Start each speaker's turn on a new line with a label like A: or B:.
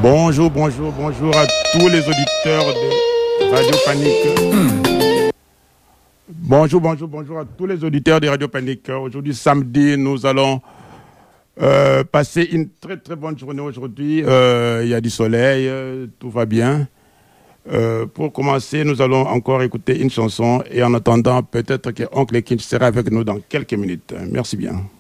A: Bonjour à tous les auditeurs de Radio Panique. Bonjour à tous les auditeurs de Radio Panique. Aujourd'hui, samedi, nous allons passer une très très bonne journée aujourd'hui. Il y a du soleil, tout va bien. Pour commencer, nous allons encore écouter une chanson et en attendant, peut-être que Oncle King sera avec nous dans quelques minutes. Merci bien.